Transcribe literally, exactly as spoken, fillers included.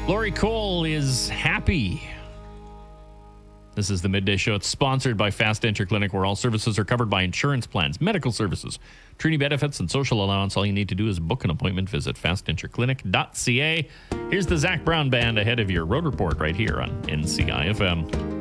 Lori Cole is happy. This is the Midday Show. It's sponsored by Fast Denture Clinic, where all services are covered by insurance plans, medical services, Trinity benefits, and social allowance. All you need to do is book an appointment. Visit fast denture clinic dot c a. Here's the Zach Brown Band ahead of your road report right here on N C I F M.